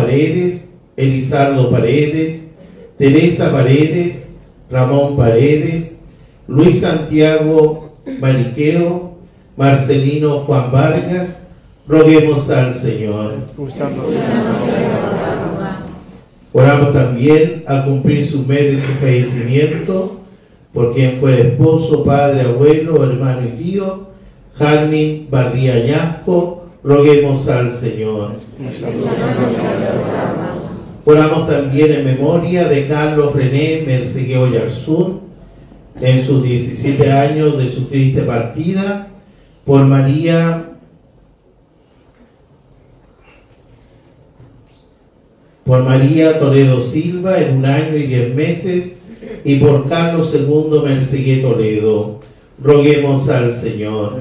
Paredes, Elizardo Paredes, Teresa Paredes, Ramón Paredes, Luis Santiago Mariqueo, Marcelino Juan Vargas. Roguemos al Señor. Oramos también al cumplir su mes de su fallecimiento por quien fuera esposo, padre, abuelo, hermano y tío, Jarmin Barría Ñasco. Roguemos al Señor. Oramos también en memoria de Carlos René Mercegueo Yarzún, en sus 17 años de su triste partida, por María Toledo Silva en 1 año y 10 meses, y por Carlos II Mercegué Toledo. Roguemos al Señor.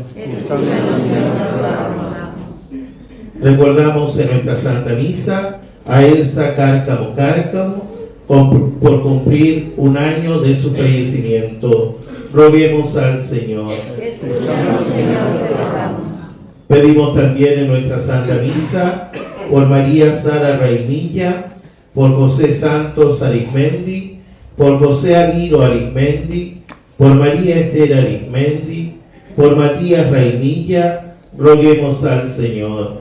Recordamos en nuestra Santa Misa a Elsa Cárcamo Cárcamo por cumplir 1 año de su fallecimiento. Roguemos al Señor. Pedimos también en nuestra Santa Misa por María Sara Raimilla, por José Santos Arismendi, por José Amiro Arismendi, por María Esther Arismendi, por Matías Raimilla. Roguemos al Señor.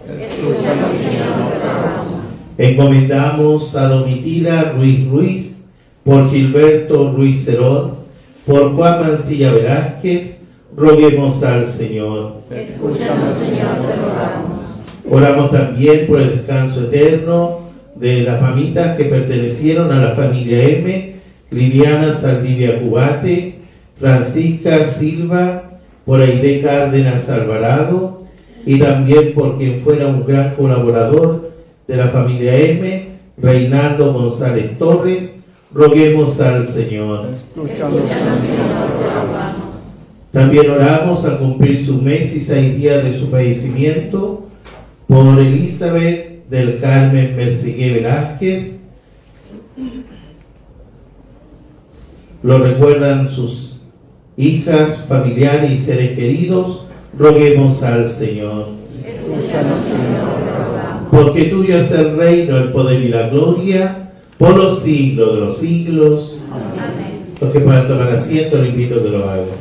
Encomendamos a Domitila Ruiz, por Gilberto Ruiz Cerón, por Juan Mancilla Velázquez. Roguemos al Señor. Escúchanos, Señor, te rogamos. Oramos también por el descanso eterno de las mamitas que pertenecieron a la familia M: Liliana Saldivia Cubate, Francisca Silva, por Aide Cárdenas Alvarado, y también por quien fuera un gran colaborador de la familia M, Reinaldo González Torres. Roguemos al Señor. Escúchanos, Señor, te rogamos. También oramos al cumplir su mes y 6 días de su fallecimiento por Elizabeth del Carmen Mercegué Velázquez. Lo recuerdan sus hijas, familiares y seres queridos. Roguemos al Señor. Escúchanos, Señor, te rogamos. Porque tuyo es el reino, el poder y la gloria, por los siglos de los siglos. Amén. Los que puedan tomar asiento, les invito a que lo hagan.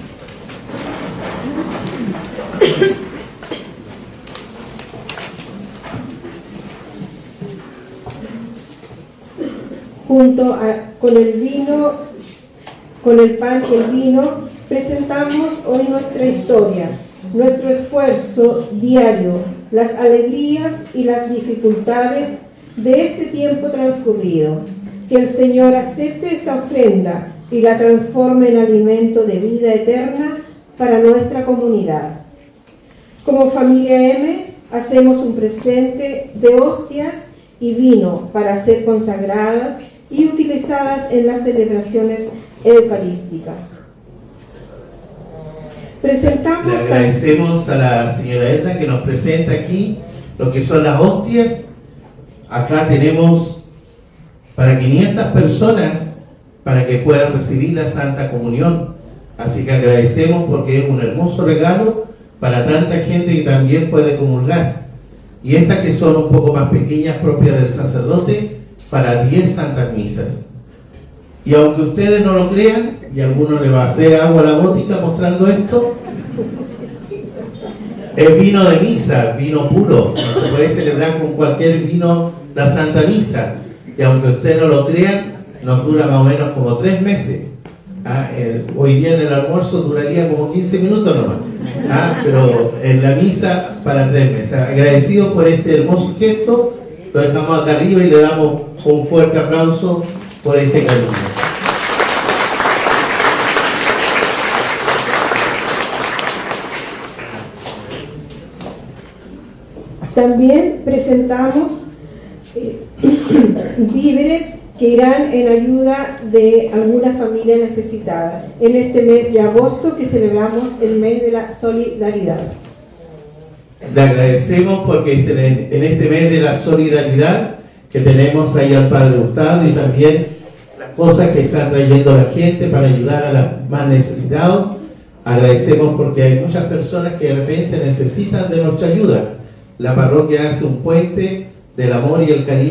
con el pan y el vino, presentamos hoy nuestra historia, nuestro esfuerzo diario, las alegrías y las dificultades de este tiempo transcurrido. Que el Señor acepte esta ofrenda y la transforme en alimento de vida eterna para nuestra comunidad. Como familia M, hacemos un presente de hostias y vino para ser consagradas y utilizadas en las celebraciones eucarísticas. Le agradecemos a la señora Edna que nos presenta aquí lo que son las hostias. Acá tenemos para 500 personas para que puedan recibir la Santa Comunión. Así que agradecemos porque es un hermoso regalo para tanta gente que también puede comulgar. Y estas que son un poco más pequeñas, propias del sacerdote, para 10 santas misas. Y aunque ustedes no lo crean, y alguno le va a hacer agua a la gótica mostrando esto, es vino de misa, vino puro. No se puede celebrar con cualquier vino la Santa Misa. Y aunque ustedes no lo crean, nos dura más o menos como 3 meses. Hoy día en el almuerzo duraría como 15 minutos nomás. Pero en la misa para 3 meses. Agradecidos por este hermoso gesto, lo dejamos acá arriba y le damos un fuerte aplauso por este cariño. También presentamos víveres que irán en ayuda de alguna familia necesitada en este mes de agosto que celebramos el mes de la solidaridad. Le agradecemos porque en este mes de la solidaridad que tenemos ahí al Padre Gustavo y también las cosas que está trayendo la gente para ayudar a los más necesitados. Agradecemos porque hay muchas personas que de repente necesitan de nuestra ayuda. La parroquia hace un puente del amor y el cariño